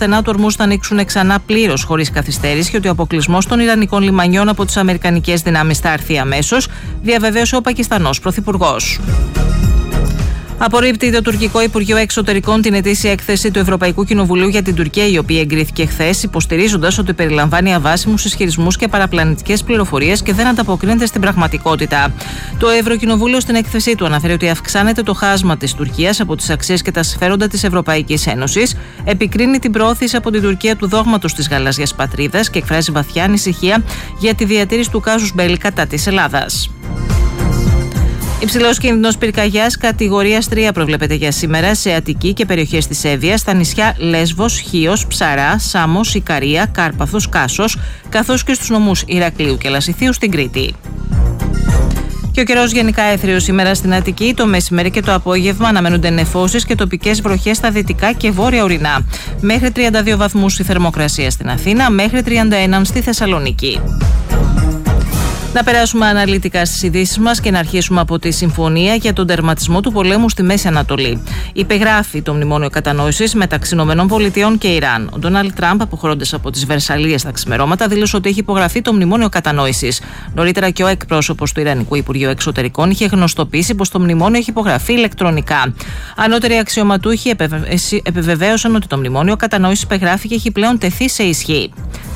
στενά του Ορμούζ θα ανοίξουν ξανά πλήρως χωρίς καθυστέρηση και ότι ο αποκλεισμός των Ιρανικών λιμανιών από τις αμερικανικές δυνάμεις θα έρθει αμέσως, διαβεβαίωσε ο Πακιστανός πρωθυπουργός. Απορρίπτει το τουρκικό Υπουργείο Εξωτερικών την ετήσια έκθεση του Ευρωπαϊκού Κοινοβουλίου για την Τουρκία, η οποία εγκρίθηκε χθες, υποστηρίζοντας ότι περιλαμβάνει αβάσιμους ισχυρισμούς και παραπλανητικές πληροφορίες και δεν ανταποκρίνεται στην πραγματικότητα. Το Ευρωκοινοβούλιο στην έκθεσή του αναφέρει ότι αυξάνεται το χάσμα της Τουρκίας από τις αξίες και τα συμφέροντα της Ευρωπαϊκής Ένωσης, επικρίνει την προώθηση από την Τουρκία του δόγματος της γαλάζιας πατρίδας και εκφράζει βαθιά ανησυχία για τη διατήρηση του casus belli κατά της Ελλάδας. Υψηλός κίνδυνος πυρκαγιάς κατηγορίας 3 προβλέπεται για σήμερα σε Αττική και περιοχές της Εύβοιας, στα νησιά Λέσβος, Χίος, Ψαρά, Σάμος, Ικαρία, Κάρπαθος, Κάσος, καθώς και στους νομούς Ηρακλείου και Λασιθίου στην Κρήτη. Και ο καιρός γενικά έθριος σήμερα στην Αττική. Το μεσημέρι και το απόγευμα αναμένονται νεφώσεις και τοπικές βροχές στα δυτικά και βόρεια ορεινά. Μέχρι 32 βαθμούς η θερμοκρασία στην Αθήνα, μέχρι 31 στη Θεσσαλονίκη. Να περάσουμε αναλυτικά στις ειδήσεις μας και να αρχίσουμε από τη συμφωνία για τον τερματισμό του πολέμου στη Μέση Ανατολή. Υπεγράφει το μνημόνιο κατανόησης μεταξύ ΗΠΑ και Ιράν. Ο Ντόναλντ Τραμπ, αποχωρώντας από τις Βερσαλλίες τα ξημερώματα, δήλωσε ότι έχει υπογραφεί το μνημόνιο κατανόησης. Νωρίτερα και ο εκπρόσωπος του Ιρανικού Υπουργείου Εξωτερικών είχε γνωστοποιήσει πως το μνημόνιο έχει υπογραφεί ηλεκτρονικά. Ανώτεροι αξιωματούχοι επιβεβαίωσαν ότι το μνημόνιο κατανόησης υπεγράφει και έχει πλέον τεθεί σε ισχύ.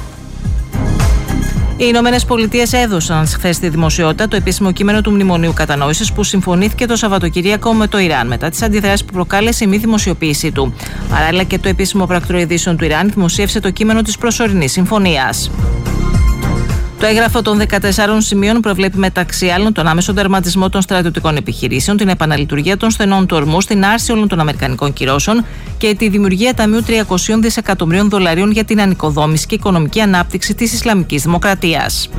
Οι Ηνωμένες Πολιτείες έδωσαν χθες στη δημοσιότητα το επίσημο κείμενο του Μνημονίου Κατανόησης που συμφωνήθηκε το Σαββατοκύριακο με το Ιράν μετά τις αντιδράσεις που προκάλεσε η μη δημοσιοποίησή του. Παράλληλα και το επίσημο πράκτορο ειδήσεων του Ιράν δημοσίευσε το κείμενο της προσωρινής συμφωνίας. Το έγγραφο των 14 σημείων προβλέπει μεταξύ άλλων τον άμεσο τερματισμό των στρατιωτικών επιχειρήσεων, την επαναλειτουργία των στενών του Ορμούζ, την άρση όλων των αμερικανικών κυρώσεων και τη δημιουργία ταμείου $300 δισεκατομμυρίων για την ανοικοδόμηση και οικονομική ανάπτυξη της Ισλαμικής Δημοκρατίας.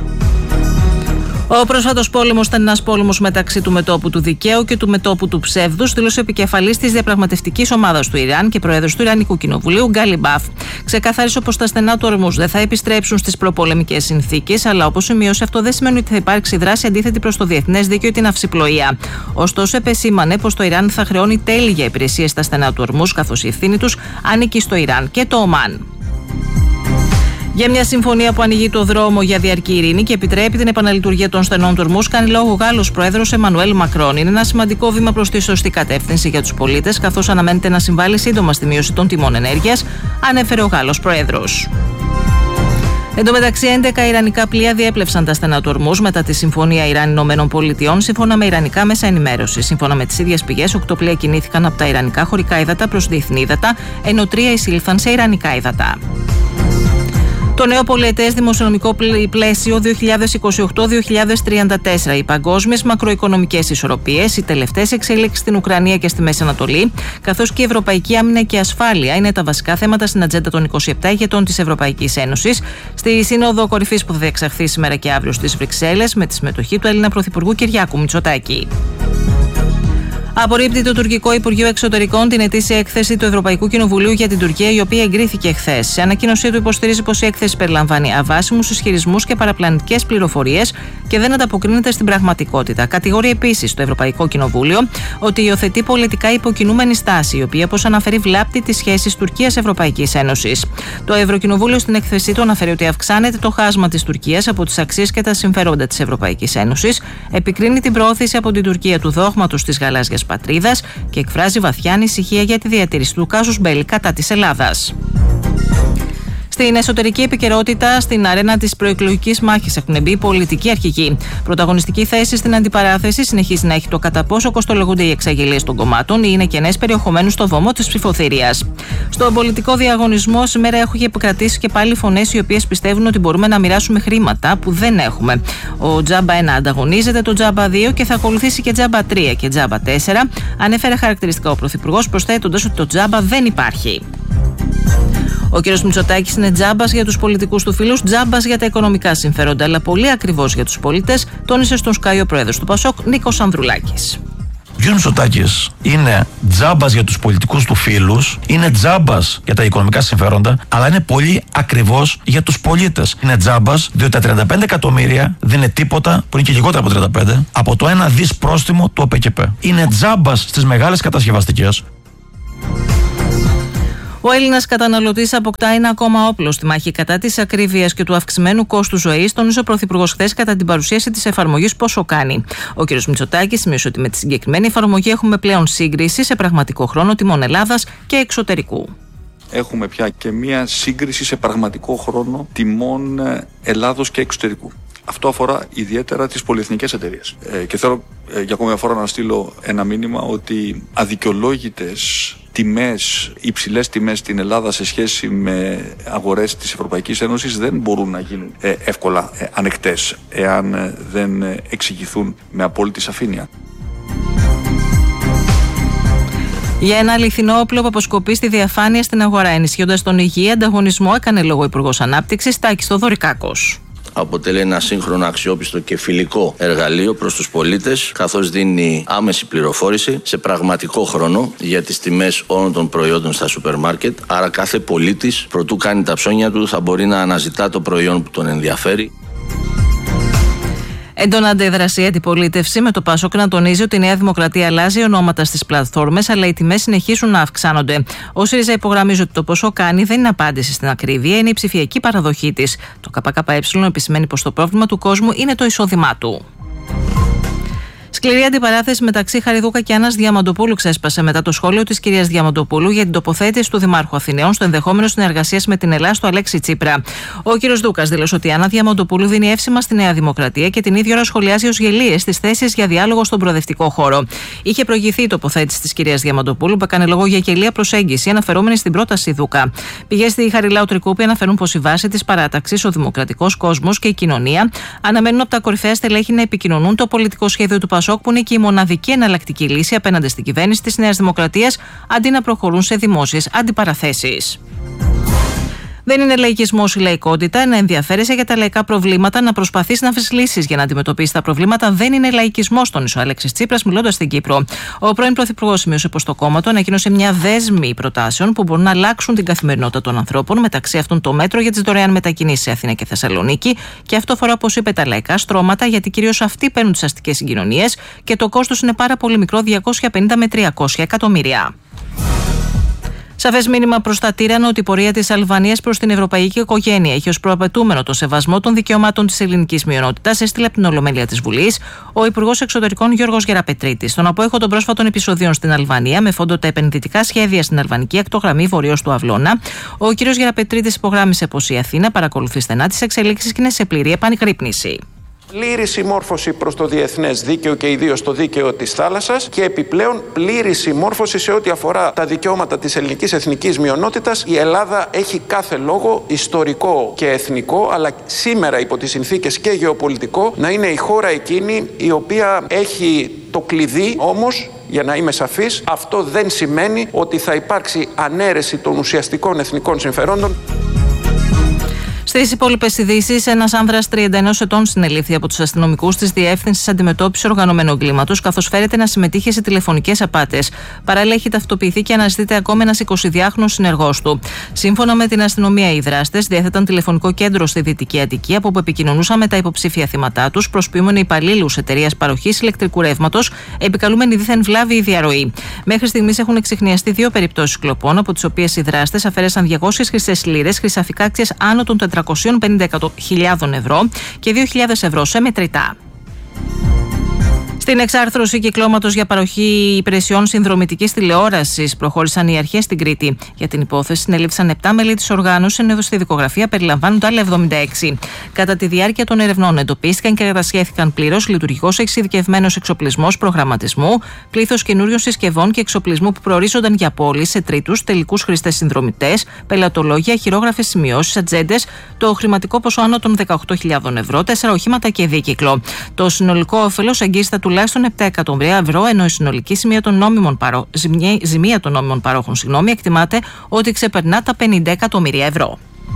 Ο πρόσφατος πόλεμος ήταν ένας πόλεμος μεταξύ του μετώπου του δικαίου και του μετώπου του ψεύδους, δήλωσε ο επικεφαλής της διαπραγματευτικής ομάδας του Ιράν και πρόεδρος του Ιρανικού Κοινοβουλίου, Γκάλιμπαφ. Ξεκαθάρισε πως τα στενά του Ορμούζ δεν θα επιστρέψουν στις προπολεμικές συνθήκες, αλλά όπως σημείωσε, αυτό δεν σημαίνει ότι θα υπάρξει δράση αντίθετη προς το διεθνές δίκαιο ή την αυσιπλοεία. Ωστόσο, επεσήμανε πως το Ιράν θα χρεώνει τέλη για υπηρεσίες στα στενά του Ορμούζ, καθώς η ευθύνη τους ανήκει στο Ιράν και το Ομάν. Για μια συμφωνία που ανοίγει το δρόμο για διαρκή ειρήνη και επιτρέπει την επαναλειτουργία των στενών του Ορμούζ, κάνει λόγο ο Γάλλος πρόεδρος Εμμανουέλ Μακρόν. Είναι ένα σημαντικό βήμα προς τη σωστή κατεύθυνση για τους πολίτες, καθώς αναμένεται να συμβάλλει σύντομα στη μείωση των τιμών ενέργειας, ανέφερε ο Γάλλος πρόεδρος. Εν τω μεταξύ, 11 ιρανικά πλοία διέπλευσαν τα στενά του Ορμούζ μετά τη συμφωνία Ιράν-ΗΠΑ, σύμφωνα με ιρανικά μέσα ενημέρωση. Σύμφωνα με τις ίδιες πηγές, 8 πλοία κινήθηκαν από τα ιρανικά χωρικά ύδατα προς διεθνή ύδατα, ενώ 3 εισήλθαν σε ιρανικά ύδατα. Το νέο πολιετές δημοσιονομικό πλαίσιο 2028-2034, οι παγκόσμιες μακροοικονομικές ισορροπίες, οι τελευταίες εξέλιξεις στην Ουκρανία και στη Μέση Ανατολή, καθώς και η ευρωπαϊκή άμυνα και ασφάλεια είναι τα βασικά θέματα στην ατζέντα των 27 ηγετών της Ευρωπαϊκής Ένωσης, στη Σύνοδο Κορυφής που θα διεξαχθεί σήμερα και αύριο στις Βρυξέλλες, με τη συμμετοχή του Έλληνα Πρωθυπουργού Κυριάκου Μητσοτάκη. Απορρίπτει το τουρκικό Υπουργείο Εξωτερικών την ετήσια έκθεση του Ευρωπαϊκού Κοινοβουλίου για την Τουρκία, η οποία εγκρίθηκε χθες. Σε ανακοίνωσή του υποστηρίζει πως η έκθεση περιλαμβάνει αβάσιμους ισχυρισμούς και παραπλανητικές πληροφορίες και δεν ανταποκρίνεται στην πραγματικότητα. Κατηγορεί επίσης το Ευρωπαϊκό Κοινοβούλιο ότι υιοθετεί πολιτικά υποκινούμενη στάση, η οποία, όπως αναφέρει, βλάπτει τις σχέσεις Τουρκίας-Ευρωπαϊκής Ένωσης. Το Ευρωκοινοβούλιο στην έκθεσή του αναφέρει ότι αυξάνεται το χάσμα της Τουρκίας από τις αξίες και τα συμφέροντα της Ευρωπαϊκής Ένωσης, επικρίνει την προώθηση από την Τουρκία του δόγματος της γαλάζιας πατρίδας και εκφράζει βαθιά ανησυχία για τη διατήρηση του casus belli κατά της Ελλάδας. Στην εσωτερική επικαιρότητα, στην αρένα της προεκλογικής μάχης έχουν μπει πολιτικοί αρχηγοί. Πρωταγωνιστική θέση στην αντιπαράθεση συνεχίζει να έχει το κατά πόσο κοστολογούνται οι εξαγγελίες των κομμάτων ή είναι κενές περιεχομένου στο βωμό της ψηφοθυρίας. Στον πολιτικό διαγωνισμό σήμερα έχουν επικρατήσει και πάλι φωνές οι οποίες πιστεύουν ότι μπορούμε να μοιράσουμε χρήματα που δεν έχουμε. Ο Τζάμπα 1 ανταγωνίζεται το Τζάμπα 2 και θα ακολουθήσει και Τζάμπα 3 και Τζάμπα 4, ανέφερε χαρακτηριστικά ο Πρωθυπουργός, προσθέτοντας ότι το Τζάμπα δεν υπάρχει. Ο κ. Μητσοτάκης είναι τζάμπας για τους πολιτικούς του φίλους, τζάμπας για τα οικονομικά συμφέροντα, αλλά πολύ ακριβώς για τους πολίτες, τόνισε στον Sky ο πρόεδρος του Πασόκ, Νίκος Ανδρουλάκης. Ο κ. Μητσοτάκης είναι τζάμπας για τους πολιτικούς του φίλους, είναι τζάμπας για τα οικονομικά συμφέροντα, αλλά είναι πολύ ακριβώς για τους πολίτες. Είναι τζάμπας διότι τα 35 εκατομμύρια δεν είναι τίποτα, που είναι και λιγότερα από 35, από το 1 δις πρόστιμο του ΟΠΕΚΕΠΕ. Είναι τζάμπας στις μεγάλες κατασκευαστικές. Ο Έλληνας καταναλωτής αποκτά ένα ακόμα όπλο στη μάχη κατά της ακρίβειας και του αυξημένου κόστου ζωής, τόνισε ο Πρωθυπουργός χθες κατά την παρουσίαση της εφαρμογής Πόσο κάνει. Ο κ. Μητσοτάκης σημείωσε ότι με τη συγκεκριμένη εφαρμογή έχουμε πλέον σύγκριση σε πραγματικό χρόνο τιμών Ελλάδας και εξωτερικού. Έχουμε πια και μία σύγκριση σε πραγματικό χρόνο τιμών Ελλάδος και εξωτερικού. Αυτό αφορά ιδιαίτερα τις πολυεθνικές εταιρείες. Και θέλω για ακόμη μια φορά να στείλω ένα μήνυμα ότι αδικαιολόγητες τιμές, υψηλές τιμές στην Ελλάδα σε σχέση με αγορές της Ευρωπαϊκής Ένωσης δεν μπορούν να γίνουν εύκολα ανεκτές εάν δεν εξηγηθούν με απόλυτη σαφήνεια. Για ένα αληθινό όπλο που αποσκοπεί στη διαφάνεια στην αγορά, ενισχύοντας τον υγιή ανταγωνισμό, έκανε λόγο ο Υπουργός Ανάπτυξης Τάκης Θοδωρικάκος. Αποτελεί ένα σύγχρονο, αξιόπιστο και φιλικό εργαλείο προς τους πολίτες, καθώς δίνει άμεση πληροφόρηση σε πραγματικό χρόνο για τις τιμές όλων των προϊόντων στα σούπερ μάρκετ. Άρα κάθε πολίτης, προτού κάνει τα ψώνια του, θα μπορεί να αναζητά το προϊόν που τον ενδιαφέρει. Έντονα αντέδρασε η αντιπολίτευση, με το Πασόκ να τονίζει ότι η Νέα Δημοκρατία αλλάζει ονόματα στις πλατφόρμες, αλλά οι τιμές συνεχίζουν να αυξάνονται. Ο ΣΥΡΙΖΑ υπογραμμίζει ότι το Πόσο κάνει δεν είναι απάντηση στην ακρίβεια, είναι η ψηφιακή παραδοχή της. Το ΚΚΕ επισημαίνει πως το πρόβλημα του κόσμου είναι το εισόδημά του. Σκληρή αντιπαράθεση μεταξύ Χαριδούκα και Άννας Διαμαντοπούλου ξέσπασε μετά το σχόλιο της κυρίας Διαμαντοπούλου για την τοποθέτηση του Δημάρχου Αθηναίων στο ενδεχόμενο συνεργασίας με την Ελλάδα στο Αλέξη Τσίπρα. Ο κύριος Δούκας δήλωσε ότι η Άννα Διαμαντοπούλου δίνει εύσημα στη Νέα Δημοκρατία και την ίδια ώρα σχολιάζει ως γελίες τις θέσεις για διάλογο στον προοδευτικό χώρο. Είχε προηγηθεί η τοποθέτηση της κυρίας Διαμαντοπούλου που έκανε λόγο για γελία προσέγγιση αναφερόμενη στην πρόταση Δούκα. Πηγές στη Χαριλάου Τρικούπη αναφέρουν πως η βάση της παράταξης, ο δημοκρατικός κόσμος και η κοινωνία αναμένουν από τα κορυφαία στελέχη να επικοινωνούν το πολιτικό σχέδιο του Πασόκ, που είναι και η μοναδική εναλλακτική λύση απέναντι στην κυβέρνηση της Νέας Δημοκρατίας, αντί να προχωρούν σε δημόσιες αντιπαραθέσεις. Δεν είναι λαϊκισμός η λαϊκότητα, να ενδιαφέρεσαι για τα λαϊκά προβλήματα, να προσπαθείς να βρεις λύσεις για να αντιμετωπίσεις τα προβλήματα. Δεν είναι λαϊκισμός, τόνισε ο Αλέξης Τσίπρας μιλώντας στην Κύπρο. Ο πρώην Πρωθυπουργός σημείωσε πως το κόμμα του ανακοίνωσε μια δέσμη προτάσεων που μπορούν να αλλάξουν την καθημερινότητα των ανθρώπων, μεταξύ αυτών το μέτρο για τις δωρεάν μετακινήσεις σε Αθήνα και Θεσσαλονίκη. Και αυτό αφορά, όπως είπε, τα λαϊκά στρώματα, γιατί κυρίως αυτοί παίρνουν τις αστικές συγκοινωνίες και το κόστος είναι πάρα πολύ μικρό, 250 με 300 εκατομμύρια. Σαφές μήνυμα προς τα τύρανα ότι η πορεία της Αλβανίας προς την ευρωπαϊκή οικογένεια έχει ως προαπαιτούμενο το σεβασμό των δικαιωμάτων της ελληνικής μειονότητας, έστειλε από την Ολομέλεια της Βουλής ο Υπουργός Εξωτερικών Γιώργος Γεραπετρίτης. Στον απόϊχο των πρόσφατων επεισοδίων στην Αλβανία, με φόντο τα επενδυτικά σχέδια στην αλβανική ακτογραμμή βορείως του Αυλώνα, ο κ. Γεραπετρίτης υπογράμμισε πως η Αθήνα παρακολουθεί στενά τις εξελίξεις και είναι σε πλήρη επανεκρύπνηση. Πλήρη συμμόρφωση προς το διεθνές δίκαιο και ιδίως το δίκαιο της θάλασσας και επιπλέον πλήρη συμμόρφωση σε ό,τι αφορά τα δικαιώματα της ελληνικής εθνικής μειονότητας. Η Ελλάδα έχει κάθε λόγο ιστορικό και εθνικό, αλλά σήμερα υπό τις συνθήκες και γεωπολιτικό, να είναι η χώρα εκείνη η οποία έχει το κλειδί. Όμως, για να είμαι σαφής, αυτό δεν σημαίνει ότι θα υπάρξει ανέρεση των ουσιαστικών εθνικών συμφερόντων. Στις υπόλοιπες ειδήσεις, ένας άνδρας 31 ετών συνελήφθη από τους αστυνομικούς της Διεύθυνσης Αντιμετώπισης Οργανωμένου Εγκλήματος, καθώς φέρεται να συμμετείχε σε τηλεφωνικές απάτες. Παράλληλα, έχει ταυτοποιηθεί και αναζητείται ακόμα ένας 22χρονος συνεργός του. Σύμφωνα με την αστυνομία, οι δράστες διέθεταν τηλεφωνικό κέντρο στη Δυτική Αττική, από όπου επικοινωνούσαν με τα υποψήφια θύματά τους, προσποιούμενοι υπαλλήλους εταιρείας παροχής ηλεκτρικού ρεύματος, επικαλούμενοι δίθεν βλάβη ή διαρροή. Μέχρι στιγμής έχουν εξιχνιαστεί 2 περιπτώσεις κλοπών, από τις οποίες οι δράστες αφαίρεσαν 200 χρυσές λίρες, χρυσαφικά αξίας άνω των 450.000 ευρώ και 2.000 ευρώ σε μετρητά. Στην εξάρθρωση κυκλώματος για παροχή υπηρεσιών συνδρομητικής τηλεόρασης προχώρησαν οι αρχές στην Κρήτη. Για την υπόθεση συνελήφθησαν 7 μέλη της οργάνωσης, ενώ στη δικογραφία περιλαμβάνονται άλλα 76. Κατά τη διάρκεια των ερευνών εντοπίστηκαν και κατασχέθηκαν πλήρως λειτουργικός εξειδικευμένος εξοπλισμός προγραμματισμού, πλήθος καινούριων συσκευών και εξοπλισμού που προορίζονταν για πώληση σε τρίτους, τελικούς χρήστες συνδρομητές, πελατολόγια, χειρόγραφες σημειώσεις, ατζέντες, το χρηματικό ποσό άνω των 18.000 ευρώ, 4 οχήματα και δίκυκλο. Το συνολικό όφελος αγγίζει τουλάχιστον 7 εκατομμύρια ευρώ, ενώ η συνολική ζημία των νόμιμων παρόχων εκτιμάται ότι ξεπερνά τα 50 εκατομμύρια ευρώ.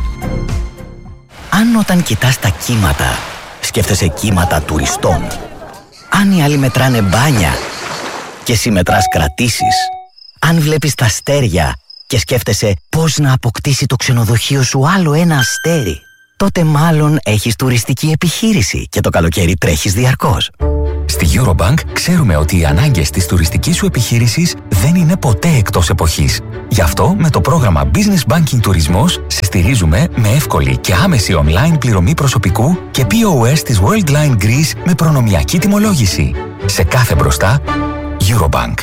Αν όταν κοιτάς τα κύματα, σκέφτεσαι κύματα τουριστών, αν οι άλλοι μετράνε μπάνια και εσύ μετράς κρατήσεις, αν βλέπεις τα αστέρια και σκέφτεσαι πώς να αποκτήσει το ξενοδοχείο σου άλλο ένα αστέρι, τότε μάλλον έχεις τουριστική επιχείρηση και το καλοκαίρι τρέχεις διαρκώς. Στη Eurobank ξέρουμε ότι οι ανάγκες της τουριστικής σου επιχείρησης δεν είναι ποτέ εκτός εποχής. Γι' αυτό με το πρόγραμμα Business Banking Τουρισμός σε στηρίζουμε με εύκολη και άμεση online πληρωμή προσωπικού και POS της Worldline Greece με προνομιακή τιμολόγηση. Σε κάθε μπροστά, Eurobank.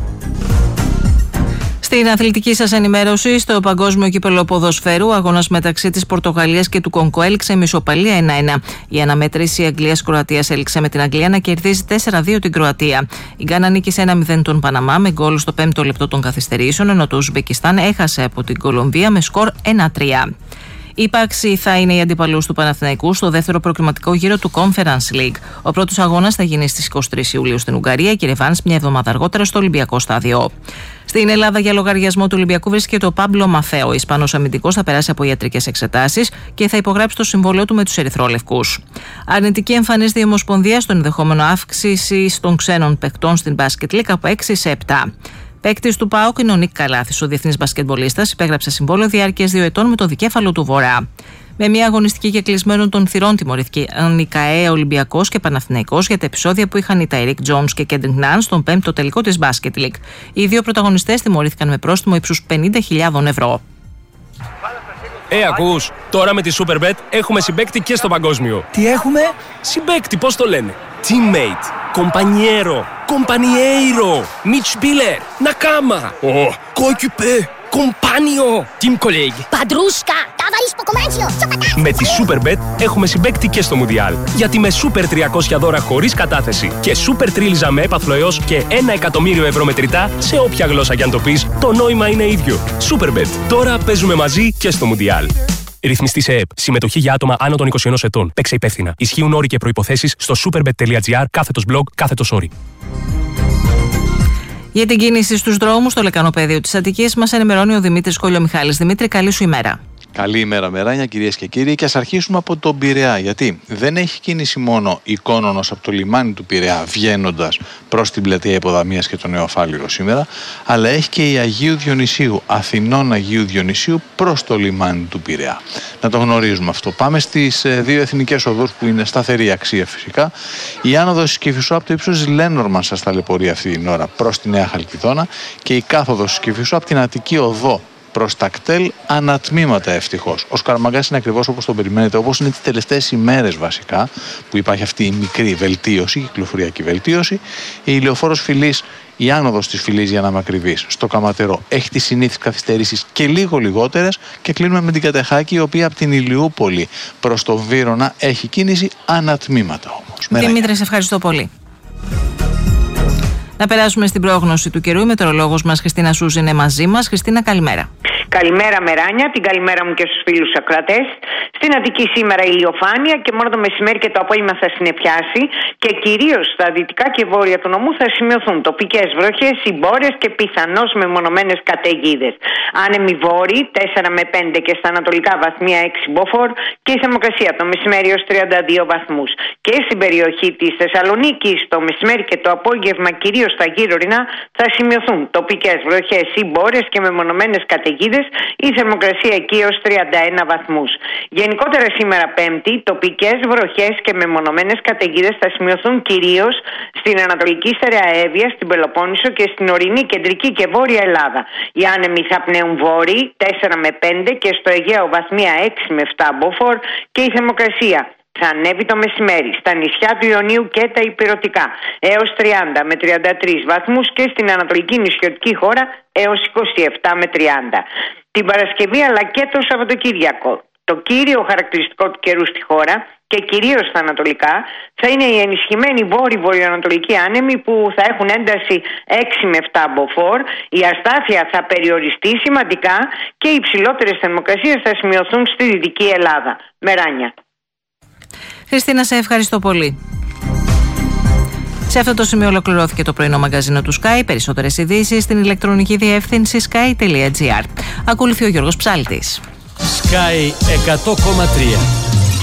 Στην αθλητική σας ενημέρωση, στο Παγκόσμιο Κύπελλο Ποδοσφαίρου, ο αγώνας μεταξύ της Πορτογαλίας και του Κονγκό έληξε με ισοπαλία 1-1. Η αναμέτρηση Αγγλίας-Κροατίας έληξε με την Αγγλία να κερδίζει 4-2 την Κροατία. Η Γκάνα νίκησε 1-0 τον Παναμά με γκολ στο 5ο λεπτό των καθυστερήσεων, ενώ το Ουσμπεκιστάν έχασε από την Κολομβία με σκορ 1-3. Η Πάξη θα είναι η αντίπαλος του Παναθηναϊκού στο δεύτερο προκριματικό γύρο του Conference League. Ο πρώτος αγώνας θα γίνει στις 23 Ιουλίου στην Ουγγαρία και η ρεβάνς μια εβδομάδα αργότερα στο Ολυμπιακό Στάδιο. Στην Ελλάδα, για λογαριασμό του Ολυμπιακού βρίσκεται ο Πάμπλο Μαθαίο. Ο Ισπανός αμυντικός θα περάσει από ιατρικές εξετάσεις και θα υπογράψει το συμβόλαιο του με τους Ερυθρόλευκους. Αρνητική εμφανίζεται η Ομοσπονδία στον ενδεχόμενο αύξηση των ξένων παικτών στην Basket League από 6 σε 7. Παίκτης του ΠΑΟΚ είναι ο Νίκ Καλάθης, ο διεθνής μπασκετμπολίστας, υπέγραψε συμβόλαιο διάρκειας 2 ετών με το δικέφαλο του Βορρά. Με μια αγωνιστική και κλεισμένων των θυρών τιμωρήθηκαν η ΚΑΕ, Ολυμπιακός και Παναθηναϊκός για τα επεισόδια που είχαν οι Ταϊρίκ Τζόνς και Κέντρινγκ Ναν στον 5ο τελικό της Basket League. Οι δύο πρωταγωνιστές τιμωρήθηκαν με πρόστιμο ύψους 50.000 ευρώ. Ακούς, τώρα με τη Superbet έχουμε συμπαίκτη και στο παγκόσμιο. Τι έχουμε? Συμπαίκτη, πώς το λένε? Teammate, compañero, compañeiro, Mitspieler, Nakama, coéquipier, compagno, team colleague. Padrusca, ταβαρίσπο κομμάτσιο, Με τη Superbet έχουμε συμπαίκτη και στο Μουντιάλ. Γιατί με Super 300 δώρα χωρίς κατάθεση και Super Τρίλιζα με έπαθλο έως και 1 εκατομμύριο ευρώ μετρητά σε όποια γλώσσα κι αν το πεις, το νόημα είναι ίδιο. Superbet. Τώρα παίζουμε μαζί και στο Μουντιάλ. Ρυθμιστή σε ΕΕΠ. Συμμετοχή για άτομα άνω των 21 ετών. Παίξε υπεύθυνα. Ισχύουν όροι και προϋποθέσεις στο superbet.gr/blog/όροι. Για την κίνηση στους δρόμους στο λεκανοπέδιο της Αττικής μας ενημερώνει ο Δημήτρης Κολιομιχάλης. Δημήτρη, καλή σου ημέρα. Καλημέρα Μεράνια, κυρίες και κύριοι, και ας αρχίσουμε από τον Πειραιά, γιατί δεν έχει κίνηση μόνο η Κόνονος από το λιμάνι του Πειραιά βγαίνοντας προς την πλατεία Υποδαμίας και τον Νεοφάλιρο σήμερα, αλλά έχει και η Αγίου Διονυσίου, Αθηνών Αγίου Διονυσίου προς το λιμάνι του Πειραιά. Να το γνωρίζουμε αυτό. Πάμε στις δύο εθνικές οδούς που είναι σταθερή αξία φυσικά. Η άνοδος της Κηφισού από το ύψος της Λένορμαν σας ταλαιπωρεί αυτή την ώρα προς τη Νέα Χαλκιδόνα και η κάθοδος της Κηφισού από την Αττική Οδό προς τα κτέλ ανατμήματα ευτυχώς. Ο Σκαραμαγκάς είναι ακριβώς όπως τον περιμένετε, όπως είναι τις τελευταίες ημέρες βασικά, που υπάρχει αυτή η μικρή βελτίωση, η κυκλοφοριακή βελτίωση. Η ηλιοφόρος Φυλής, η άνοδος της Φυλής για να είμαι ακριβής, στο Καματερό έχει τις συνήθεις καθυστερήσεις και λίγο λιγότερες και κλείνουμε με την Κατεχάκη, η οποία από την Ηλιούπολη προς το Βύρωνα έχει κίνηση ανατμήματα όμως. Δημήτρη, σε ευχαριστώ πολύ. Να περάσουμε στην πρόγνωση του καιρού. Η μετεωρολόγος μας Χριστίνα Σούζη είναι μαζί μας. Χριστίνα, καλημέρα. Καλημέρα Μεράνια, την καλημέρα μου και στους φίλους ακροατές. Στην Αττική σήμερα ηλιοφάνεια και μόνο το μεσημέρι και το απόγευμα θα συννεφιάσει και κυρίως στα δυτικά και βόρεια του νομού θα σημειωθούν τοπικές βροχές, συμπόρες και πιθανώς μεμονωμένες καταιγίδες. Άνεμοι βόρειοι 4 με 5 και στα ανατολικά βαθμία 6 μποφόρ και η θερμοκρασία το μεσημέρι ως 32 βαθμούς. Και στην περιοχή της Θεσσαλονίκης το μεσημέρι και το απόγευμα κυρίως στα γύρω-ορεινά θα σημειωθούν τοπικές βροχές, συμπόρες και μεμονωμένες καταιγίδες. Η θερμοκρασία εκεί έως 31 βαθμούς. Γενικότερα σήμερα Πέμπτη, τοπικές βροχές και μεμονωμένες καταιγίδες θα σημειωθούν κυρίως στην Ανατολική Στερεαέβεια, στην Πελοπόννησο και στην ορεινή, κεντρική και βόρεια Ελλάδα. Οι άνεμοι θα πνέουν βόρειοι 4 με 5 και στο Αιγαίο βαθμία 6 με 7 μποφόρ και η θερμοκρασία θα ανέβει το μεσημέρι στα νησιά του Ιωνίου και τα Ηπειρωτικά έως 30 με 33 βαθμούς και στην Ανατολική νησιωτική χώρα έως 27 με 30. Την Παρασκευή αλλά και το Σαββατοκύριακο, το κύριο χαρακτηριστικό του καιρού στη χώρα και κυρίως στα ανατολικά θα είναι οι ενισχυμένοι βόρειο-βορειοανατολικοί άνεμοι που θα έχουν ένταση 6 με 7 μποφόρ. Η αστάθεια θα περιοριστεί σημαντικά και οι υψηλότερες θερμοκρασίες θα σημειωθούν στη Δυτική Ελλάδα. Μεράνια. Χριστίνα, σε ευχαριστώ πολύ. Σε αυτό το σημείο ολοκληρώθηκε το πρωινό μαγκαζίνο του Sky. Περισσότερες ειδήσεις στην ηλεκτρονική διεύθυνση sky.gr. Ακολουθεί ο Γιώργος Ψάλτης. Sky 100,3.